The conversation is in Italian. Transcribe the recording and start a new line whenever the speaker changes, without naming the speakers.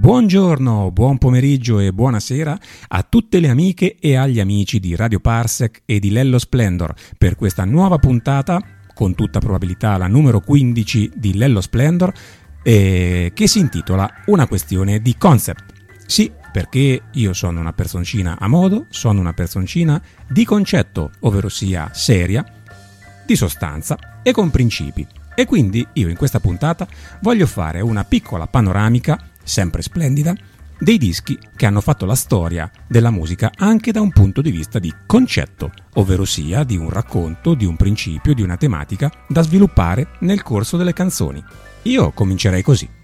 Buongiorno, buon pomeriggio e buonasera a tutte le amiche e agli amici di Radio Parsec e di Lello Splendor per questa nuova puntata, con tutta probabilità la numero 15 di Lello Splendor, che si intitola Una questione di concept. Sì, perché io sono una personcina a modo, sono una personcina di concetto, ovvero sia seria, di sostanza e con principi. E quindi io in questa puntata voglio fare una piccola panoramica, sempre splendida, dei dischi che hanno fatto la storia della musica anche da un punto di vista di concetto, ovvero sia di un racconto, di un principio, di una tematica da sviluppare nel corso delle canzoni. Io comincerei così.